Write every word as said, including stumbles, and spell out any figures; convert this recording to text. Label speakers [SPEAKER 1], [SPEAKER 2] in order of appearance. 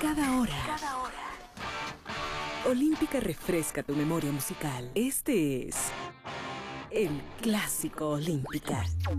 [SPEAKER 1] Cada hora. Cada hora. Olímpica refresca tu memoria musical. Este es el Clásico Olímpica.